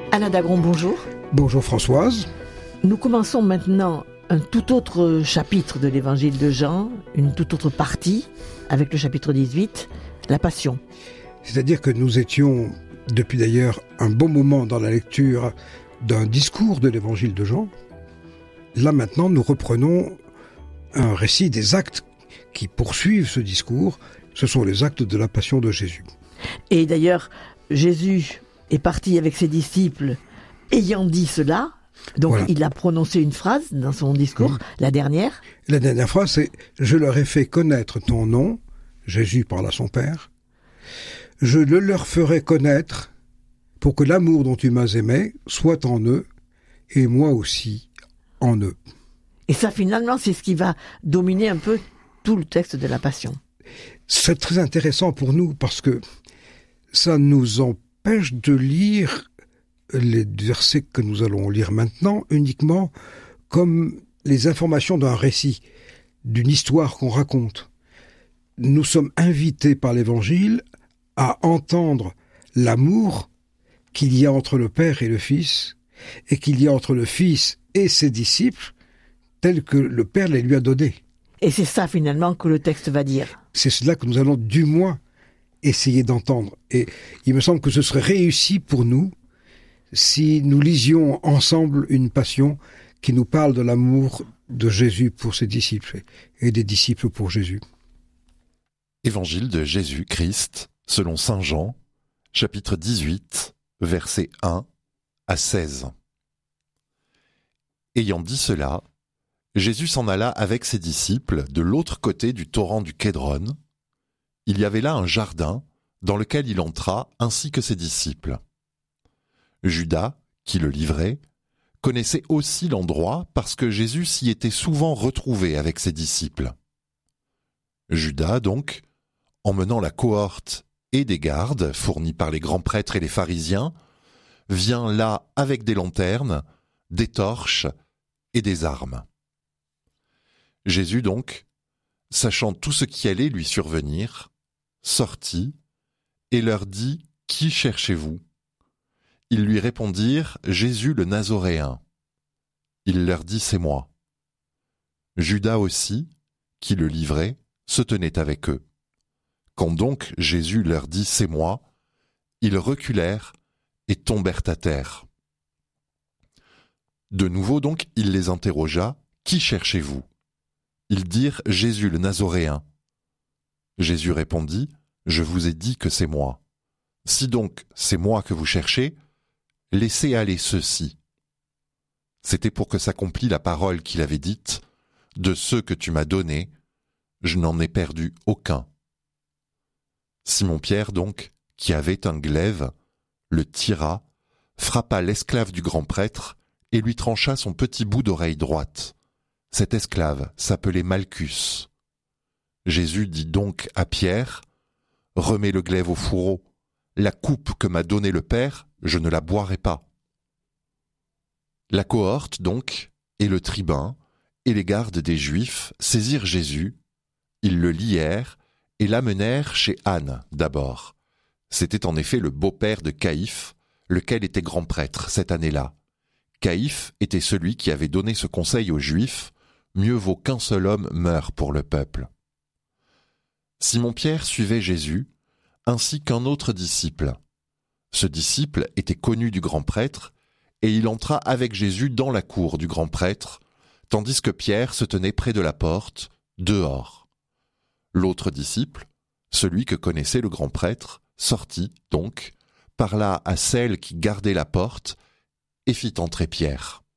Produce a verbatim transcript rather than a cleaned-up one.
Alain Dagron, bonjour. Bonjour Françoise. Nous commençons maintenant un tout autre chapitre de l'évangile de Jean, une toute autre partie, avec le chapitre dix-huit, la Passion. C'est-à-dire que nous étions, depuis d'ailleurs un bon moment dans la lecture d'un discours de l'évangile de Jean. Là maintenant, nous reprenons un récit des actes qui poursuivent ce discours. Ce sont les actes de la Passion de Jésus. Et d'ailleurs, Jésus est parti avec ses disciples ayant dit cela. Donc voilà. Il a prononcé une phrase dans son discours, mmh. la dernière. La dernière phrase, c'est « Je leur ai fait connaître ton nom », Jésus parle à son Père. « Je le leur ferai connaître pour que l'amour dont tu m'as aimé soit en eux et moi aussi en eux. » Et ça, finalement, c'est ce qui va dominer un peu tout le texte de la Passion. C'est très intéressant pour nous parce que ça nous empêche de lire les versets que nous allons lire maintenant uniquement comme les informations d'un récit, d'une histoire qu'on raconte. Nous sommes invités par l'Évangile à entendre l'amour qu'il y a entre le Père et le Fils, et qu'il y a entre le Fils et ses disciples, tel que le Père les lui a donnés. Et c'est ça finalement que le texte va dire. C'est cela que nous allons du moins essayer d'entendre. Et il me semble que ce serait réussi pour nous si nous lisions ensemble une passion qui nous parle de l'amour de Jésus pour ses disciples et des disciples pour Jésus. Évangile de Jésus-Christ, selon saint Jean, chapitre dix-huit, versets un à seize. Ayant dit cela, Jésus s'en alla avec ses disciples de l'autre côté du torrent du Kédron. Il y avait là un jardin dans lequel il entra ainsi que ses disciples. Judas, qui le livrait, connaissait aussi l'endroit parce que Jésus s'y était souvent retrouvé avec ses disciples. Judas, donc, emmenant la cohorte et des gardes fournis par les grands prêtres et les pharisiens, vient là avec des lanternes, des torches et des armes. Jésus donc, sachant tout ce qui allait lui survenir, sortit et leur dit « Qui cherchez-vous » Ils lui répondirent « Jésus le Nazoréen ». Il leur dit « C'est moi ». Judas aussi, qui le livrait, se tenait avec eux. Quand donc Jésus leur dit « C'est moi », ils reculèrent et tombèrent à terre. De nouveau donc, il les interrogea « Qui cherchez-vous » Ils dirent « Jésus le Nazoréen ». Jésus répondit « Je vous ai dit que c'est moi. Si donc c'est moi que vous cherchez, laissez aller ceux-ci. » C'était pour que s'accomplît la parole qu'il avait dite « De ceux que tu m'as donnés, je n'en ai perdu aucun. » Simon-Pierre donc, qui avait un glaive, le tira, frappa l'esclave du grand prêtre et lui trancha son petit bout d'oreille droite. Cet esclave s'appelait Malchus. Jésus dit donc à Pierre « Remets le glaive au fourreau. La coupe que m'a donnée le Père, je ne la boirai pas. » La cohorte donc, et le tribun, et les gardes des Juifs saisirent Jésus, ils le lièrent et l'amenèrent chez Anne d'abord. C'était en effet le beau-père de Caïphe, lequel était grand prêtre cette année-là. Caïphe était celui qui avait donné ce conseil aux Juifs, mieux vaut qu'un seul homme meure pour le peuple. Simon-Pierre suivait Jésus, ainsi qu'un autre disciple. Ce disciple était connu du grand prêtre, et il entra avec Jésus dans la cour du grand prêtre, tandis que Pierre se tenait près de la porte, dehors. L'autre disciple, celui que connaissait le grand prêtre, sortit donc, parla à celle qui gardait la porte, et fit entrer Pierre.